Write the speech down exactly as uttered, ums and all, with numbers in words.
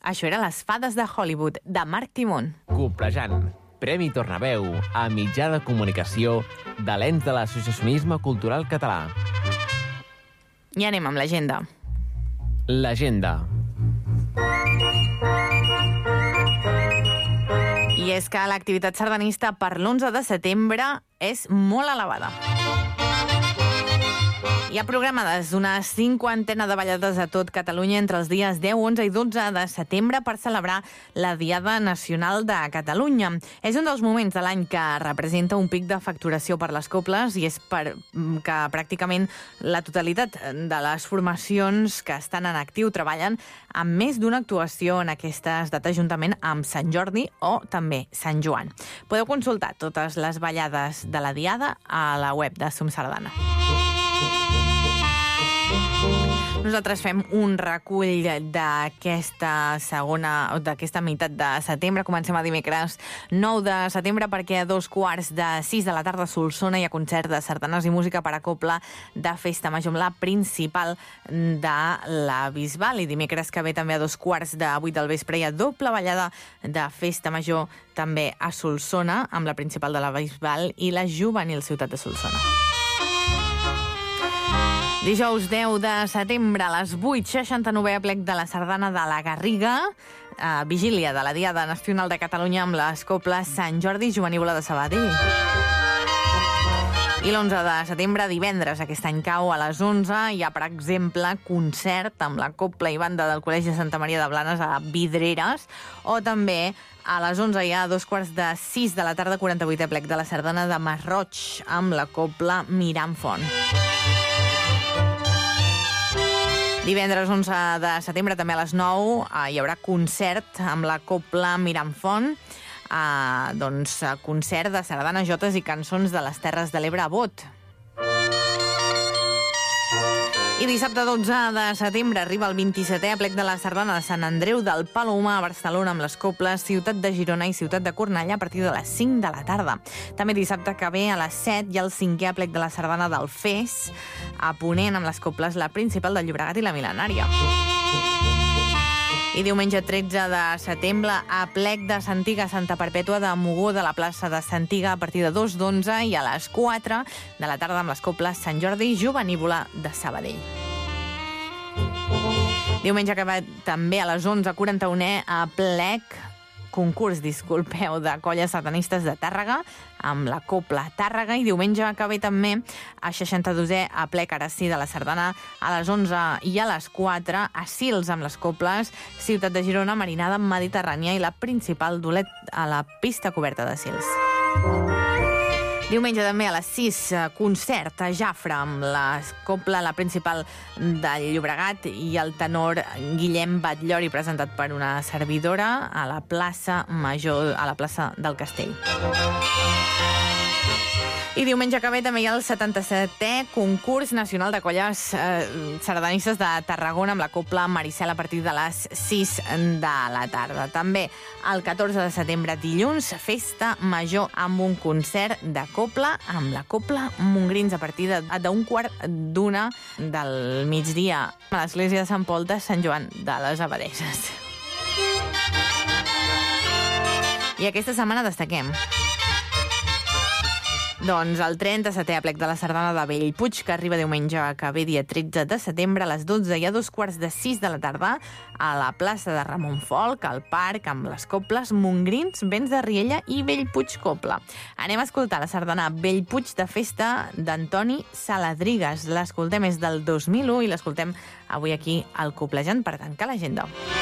Això era Les fades de Hollywood, de Marc Timón. Coplejant, Premi Tornaveu a mitjà de comunicació de l'ens de l'associacionisme cultural català. I anem amb l'agenda. L'agenda. I és que l'activitat sardanista per l'onze de setembre és molt elevada. Hi ha programades una cinquantena de ballades a tot Catalunya entre els dies deu, onze i dotze de setembre per celebrar la Diada Nacional de Catalunya. És un dels moments de l'any que representa un pic de facturació per les cobles i és per que pràcticament la totalitat de les formacions que estan en actiu treballen amb més d'una actuació en aquestes dates juntament amb Sant Jordi o també Sant Joan. Podeu consultar totes les ballades de la Diada a la web de Som Sardana. Nosaltres fem un recull d'aquesta segona, d'aquesta meitat de setembre. Comencem a dimecres nou de setembre perquè a dos quarts de sis de la tarda a Solsona hi ha concert de sardanes i música per a cobla de Festa Major amb la principal de la Bisbal. I dimecres que ve també a dos quarts de vuit del vespre hi ha doble ballada de Festa Major també a Solsona amb la principal de la Bisbal i la Juvenil Ciutat de Solsona. Dijous deu de setembre a les vuit, seixanta-novè aplec de la Sardana de la Garriga, eh, vigília de la Diada Nacional de Catalunya amb les coples Sant Jordi i Jovenívola de Sabadell. I l'onze de setembre, divendres, aquest any cau a les onze, hi ha, per exemple, concert amb la copla i banda del Col·legi de Santa Maria de Blanes a Vidreres, o també a les onze hi ha dos quarts de sis de la tarda, quaranta-vuitè aplec de la Sardana de Masroig amb la copla Mirant Font. Divendres onze de setembre, també a les nou, eh, hi haurà concert amb la copla Mirant Font, eh, doncs concert de sardanes, jotes i cançons de les Terres de l'Ebre a Bot. I dissabte dotze de setembre arriba el vint-i-setè aplec de la Sardana de Sant Andreu del Palomar a Barcelona amb les coples Ciutat de Girona i Ciutat de Cornellà a partir de les cinc de la tarda. També dissabte que ve a les set hi ha el cinquè aplec de la Sardana del Fes a Ponent amb les coples La Principal del Llobregat i la Mil·lenària. I diumenge tretze de setembre, aplec de Santiga Santa Perpètua de Mogó de la plaça de Santiga a partir de dos d'onze i a les quatre de la tarda amb les coples Sant Jordi i Jovenívola de Sabadell. Diumenge que va també a les onze quaranta-unè aplec concurs, disculpeu, de colles sardanistes de Tàrrega amb la copla Tàrrega, i diumenge que ve també a seixanta-dosè aplec, ara sí, de la Sardana a les onze i a les quatre a Sils amb les coples Ciutat de Girona, Marinada Mediterrània i la Principal d'Olet a la pista coberta de Sils. Diumenge també a les sis, concert a Jafre amb la copla La Principal del Llobregat i el tenor Guillem Batllori, presentat per una servidora a la plaça Major, a la plaça del Castell. I diumenge que ve també hi ha el setanta-setè concurs nacional de colles eh, sardanistes de Tarragona amb la copla Maricel a partir de les sis de la tarda. També el catorze de setembre, dilluns, festa major amb un concert de copla amb la copla Montgrins a partir d'un quart d'una del migdia a l'església de Sant Pol de Sant Joan de les Abadesses. I aquesta setmana destaquem doncs el trenta-setè aplec de la Sardana de Bellpuig, que arriba diumenge que ve dia tretze de setembre a les dotze i a dos quarts de sis de la tarda a la plaça de Ramon Folc, al parc, amb les coples Montgrins, Vents de Riella i Bellpuig Copla. Anem a escoltar la Sardana Bellpuig de Festa d'Antoni Saladrigas. L'escoltem és del dos mil u i l'escoltem avui aquí al Coplejant per tancar l'agenda.